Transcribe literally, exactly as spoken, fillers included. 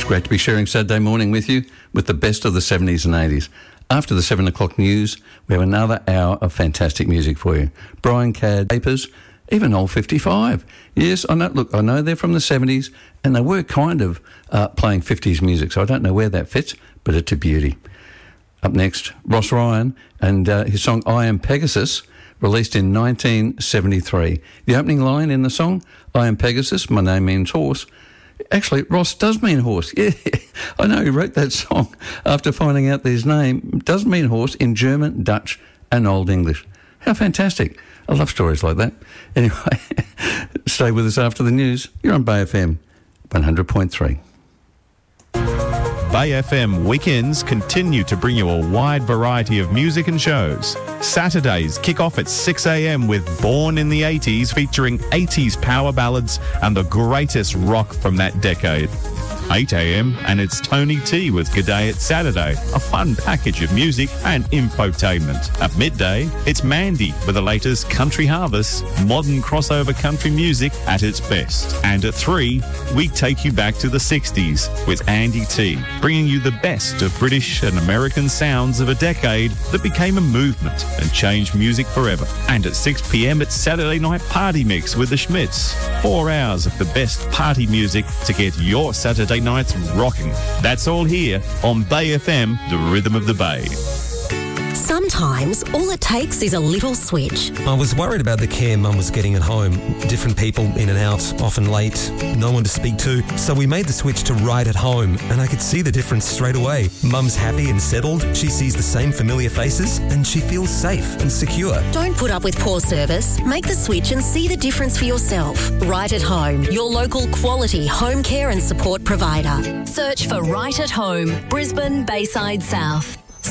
great to be sharing Saturday morning with you with the best of the seventies and eighties. After the seven o'clock news, we have another hour of fantastic music for you. Brian Cadd, Papers, even Old fifty-five. Yes, I know. Look, I know they're from the seventies, and they were kind of uh, playing fifties music, so I don't know where that fits, but it's a beauty. Up next, Ross Ryan and uh, his song I Am Pegasus, released in nineteen seventy-three. The opening line in the song, I am Pegasus, my name means horse. Actually, Ross does mean horse. Yeah, I know he wrote that song after finding out that his name does mean horse in German, Dutch and Old English. How fantastic. I love stories like that. Anyway, stay with us after the news. You're on Bay F M one hundred point three. Bay F M weekends continue to bring you a wide variety of music and shows. Saturdays kick off at six a.m. with Born in the eighties, featuring eighties power ballads and the greatest rock from that decade. eight a.m. and it's Tony T with G'day It's Saturday, a fun package of music and infotainment. At midday, it's Mandy with the latest country harvest, modern crossover country music at its best. And at three, we take you back to the sixties with Andy T, bringing you the best of British and American sounds of a decade that became a movement and changed music forever. And at six p.m. it's Saturday Night Party Mix with the Schmitz. Four hours of the best party music to get your Saturday nights rocking. That's all here on Bay F M, the rhythm of the Bay. Sometimes all it takes is a little switch. I was worried about the care Mum was getting at home. Different people in and out, often late, no one to speak to. So we made the switch to Right at Home, and I could see the difference straight away. Mum's happy and settled, she sees the same familiar faces, and she feels safe and secure. Don't put up with poor service. Make the switch and see the difference for yourself. Right at Home, your local quality home care and support provider. Search for Right at Home, Brisbane, Bayside South.